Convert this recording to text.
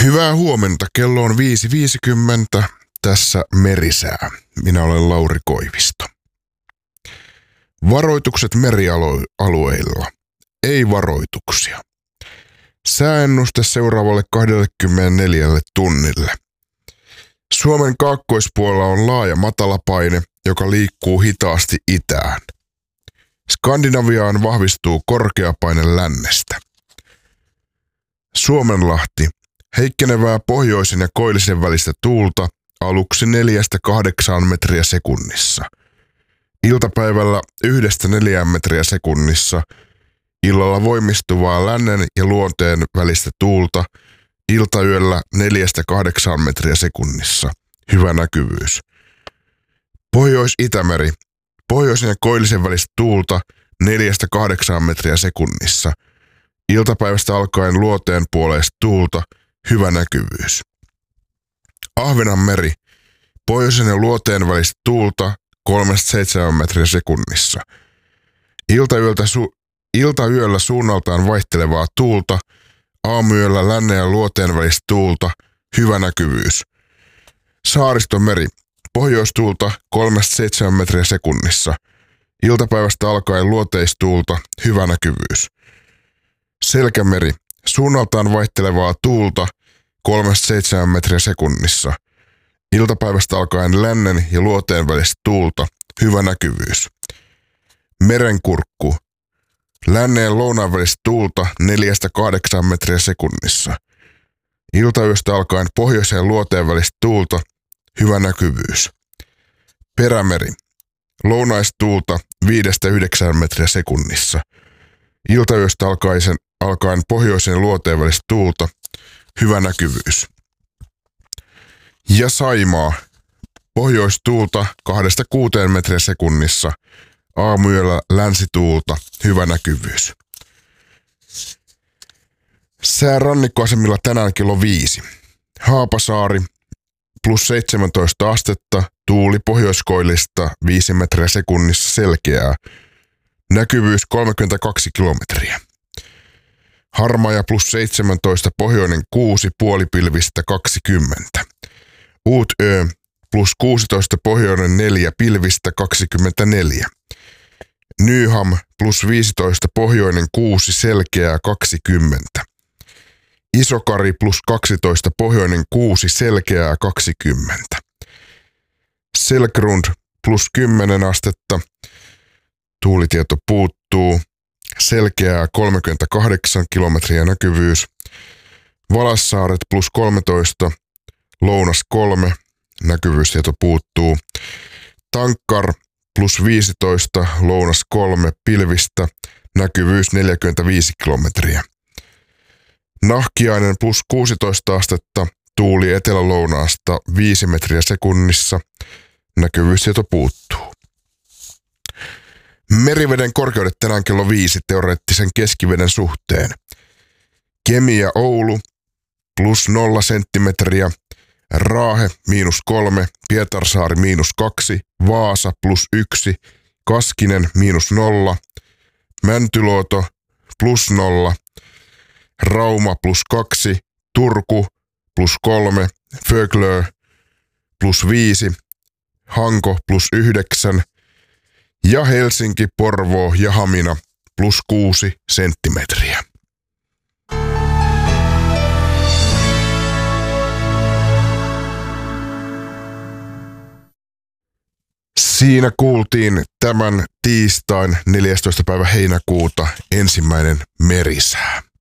Hyvää huomenta, kello on 5.50, tässä Merisää. Minä olen Lauri Koivisto. Varoitukset merialueilla. Ei varoituksia. Sääennuste seuraavalle 24 tunnille. Suomen kaakkoispuolella on laaja matalapaine, joka liikkuu hitaasti itään. Skandinaviaan vahvistuu korkeapaine lännestä. Suomenlahti. Heikkenevää pohjoisen ja koillisen välistä tuulta aluksi 4-8 metriä sekunnissa. Iltapäivällä 1-4 metriä sekunnissa. Illalla voimistuvaa lännen ja luonteen välistä tuulta. Iltayöllä 4-8 metriä sekunnissa. Hyvä näkyvyys. Pohjois-Itämeri. Pohjoisen ja koillisen välistä tuulta 4-8 metriä sekunnissa. Iltapäivästä alkaen luoteen puoleista tuulta. Hyvä näkyvyys. Ahvenanmeri. Pohjoisen ja luoteen välistä tuulta 3-7 metriä sekunnissa. Iltayöllä suunnaltaan vaihtelevaa tuulta. Aamuyöllä lännen ja luoteen välistä tuulta. Hyvä näkyvyys. Saaristomeri. Pohjoistuulta 3-7 metriä sekunnissa. Iltapäivästä alkaen luoteistuulta. Hyvä näkyvyys. Selkämeri. Suunnaltaan vaihtelevaa tuulta 3-7 metriä sekunnissa. Iltapäivästä alkaen lännen ja luoteen välistä tuulta. Hyvä näkyvyys. Merenkurkku. Lännen ja lounaan välistä tuulta 4-8 metriä sekunnissa. Iltayöstä alkaen pohjoisen ja luoteen välistä tuulta. Hyvä näkyvyys. Perämeri. Lounaistuulta 5-9 metriä sekunnissa. Iltayöstä alkaen pohjoisen ja luoteen välistä tuulta. Hyvä näkyvyys. Ja Saimaa. Pohjoistuulta 2-6 metriä sekunnissa. Aamuyöllä länsituulta. Hyvä näkyvyys. Sää rannikkoasemilla tänään kello 5. Haapasaari +17 astetta. Tuuli pohjoiskoillista 5 metriä sekunnissa selkeää. Näkyvyys 32 kilometriä. Harmaja +17, pohjoinen 6, puolipilvistä 20. Uutö +16, pohjoinen 4, pilvistä 24. Nyham +15, pohjoinen 6, selkeää 20. Isokari +12, pohjoinen 6, selkeää 20. Selkrund +10 astetta. Tuulitieto puuttuu. Selkeää 38 kilometriä näkyvyys. Valassaaret +13, lounas 3, näkyvyystieto puuttuu. Tankkar +15, lounas 3, pilvistä, näkyvyys 45 kilometriä. Nahkiainen +16 astetta, tuuli etelä-lounaasta 5 metriä sekunnissa, näkyvyystieto puuttuu. Meriveden korkeudet tänään kello 5 teoreettisen keskiveden suhteen. Kemi ja Oulu +0 senttimetriä, Raahe -3, Pietarsaari -2, Vaasa +1, Kaskinen -0, Mäntyluoto +0, Rauma +2, Turku +3, Föglö +5, Hanko +9 ja Helsinki, Porvoo ja Hamina +6 senttimetriä. Siinä kuultiin tämän tiistain 14. päivä heinäkuuta ensimmäinen merisää.